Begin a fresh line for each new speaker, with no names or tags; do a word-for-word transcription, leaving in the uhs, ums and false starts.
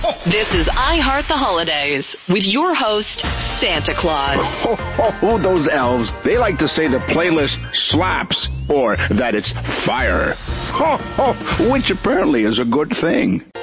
This is I Heart the Holidays with your host, Santa Claus.
Oh, those elves. They like to say the playlist slaps or that it's fire. Which apparently is a good thing.